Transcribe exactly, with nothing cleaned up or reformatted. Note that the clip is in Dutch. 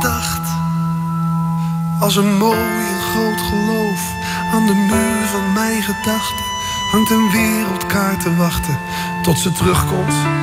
gedacht. Als een mooi en groot geloof aan de muur van mijn gedachten hangt een wereldkaart te wachten tot ze terugkomt